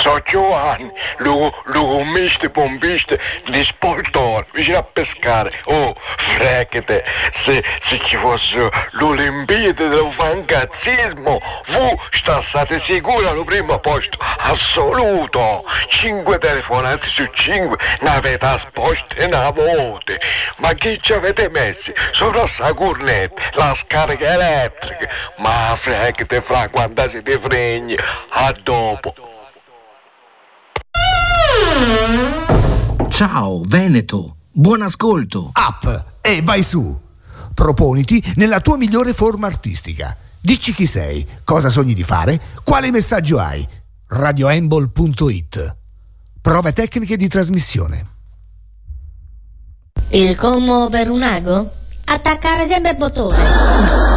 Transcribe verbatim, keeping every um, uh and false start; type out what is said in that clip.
So Giovanni, lo, lo commiste pompiste di Spoltore, vicino a pescare. Oh, fregate, se, se ci fosse l'Olimpiade del fancazzismo, voi sta state sicuri al primo posto assoluto. Cinque telefonate su cinque ne avete asposte una volta. Ma chi ci avete messi? Sopra sta cornetta, la scarica elettrica. Ma fregate fra quando siete fregni. A dopo. Ciao Veneto, buon ascolto. Up e vai su. Proponiti nella tua migliore forma artistica. Dici chi sei, cosa sogni di fare, quale messaggio hai. radioembol punto it. Prove tecniche di trasmissione. Il commo per un ago? Attaccare sempre il bottone.